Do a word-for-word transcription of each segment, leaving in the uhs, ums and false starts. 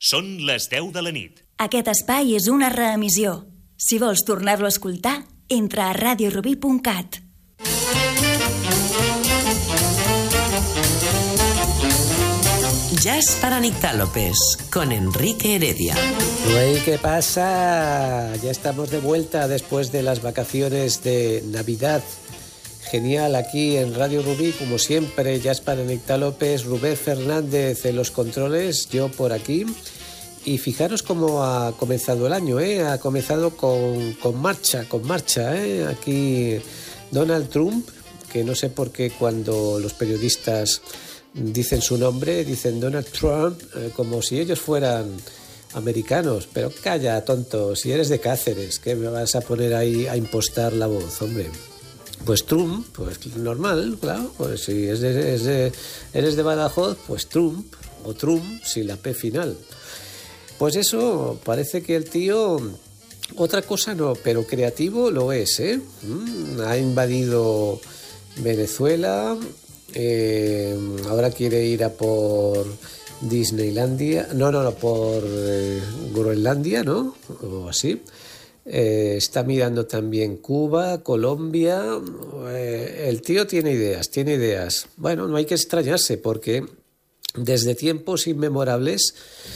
Són les deu de la nit. Aquest espai és una reemissió. Si vols tornar-lo a escoltar, entra a radio rubí punt cat. Jazz para Nictálopes, con Enrique Heredia. Hey, ¿qué pasa? Ya estamos de vuelta después de las vacaciones de Navidad. Genial, aquí en Radio Rubí, como siempre, Jazz para Nictálopes, Rubén Fernández en los controles, yo por aquí. Y fijaros cómo ha comenzado el año, ¿eh? Ha comenzado con, con marcha, con marcha, ¿eh? Aquí Donald Trump, que no sé por qué cuando los periodistas dicen su nombre, dicen Donald Trump, eh, como si ellos fueran americanos. Pero calla, tonto, si eres de Cáceres, ¿qué me vas a poner ahí a impostar la voz, hombre? Pues Trump, pues normal, claro, pues si es de, es de, eres de Badajoz, pues Trump, o Trump, sin la P final. Pues eso, parece que el tío, otra cosa no, pero creativo lo es, ¿eh? Mm, ha invadido Venezuela, eh, ahora quiere ir a por Disneylandia, no, no, no, por eh, Groenlandia, ¿no? O así. Eh, está mirando también Cuba, Colombia. Eh, el tío tiene ideas, tiene ideas. Bueno, no hay que extrañarse porque desde tiempos inmemorables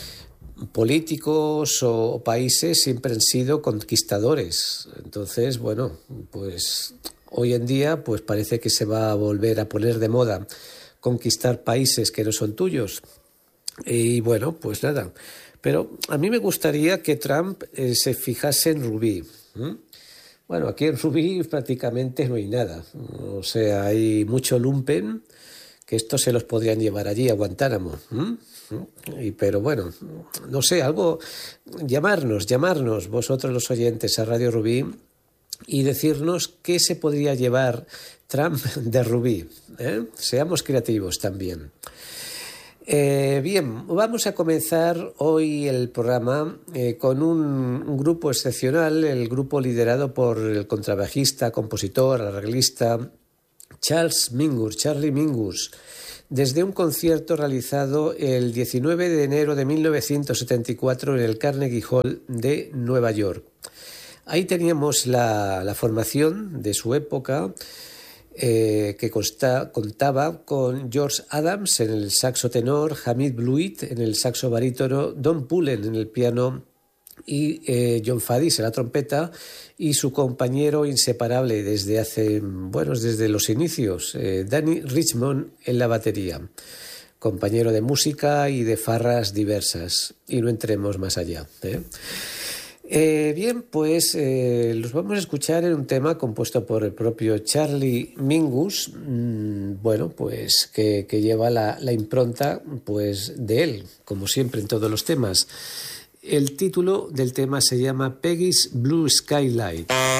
políticos o países siempre han sido conquistadores. Entonces, bueno, pues hoy en día pues parece que se va a volver a poner de moda conquistar países que no son tuyos. Y bueno, pues nada. Pero a mí me gustaría que Trump eh, se fijase en Rubí. ¿Mm? Bueno, aquí en Rubí prácticamente no hay nada. O sea, hay mucho lumpen, que estos se los podrían llevar allí a Guantánamo. ¿Mm? Y, pero bueno, no sé, algo, llamarnos, llamarnos vosotros los oyentes a Radio Rubí y decirnos qué se podría llevar Trump de Rubí. ¿eh? Seamos creativos también. Eh, bien, vamos a comenzar hoy el programa eh, con un, un grupo excepcional, el grupo liderado por el contrabajista, compositor, arreglista Charles Mingus, Charlie Mingus, desde un concierto realizado el diecinueve de enero de mil novecientos setenta y cuatro en el Carnegie Hall de Nueva York. Ahí teníamos la, la formación de su época, Eh, que consta, contaba con George Adams en el saxo tenor, Hamid Blewett en el saxo barítono, Don Pullen en el piano y eh, John Faddis en la trompeta y su compañero inseparable desde hace, bueno, desde los inicios, eh, Danny Richmond en la batería, compañero de música y de farras diversas. Y no entremos más allá, ¿eh? Eh, bien, pues eh, los vamos a escuchar en un tema compuesto por el propio Charlie Mingus, mmm, bueno, pues que, que lleva la, la impronta pues de él, como siempre en todos los temas. El título del tema se llama Peggy's Blue Skylight.